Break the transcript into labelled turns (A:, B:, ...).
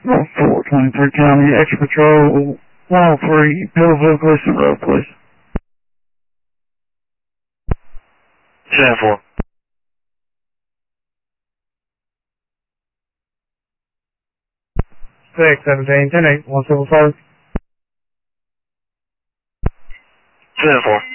A: 4, 23 County, Extra Patrol, 103, Belleville, Gleason Road, please.
B: 10-4.
C: 6, 17, 10-8, 175.
B: 10-4.